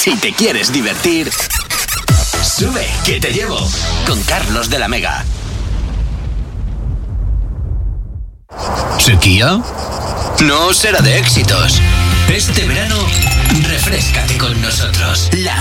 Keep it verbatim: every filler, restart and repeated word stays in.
Si te quieres divertir, sube que te llevo con Carlos de la Mega. ¿Sequía? No será de éxitos. Este verano, refréscate con nosotros. La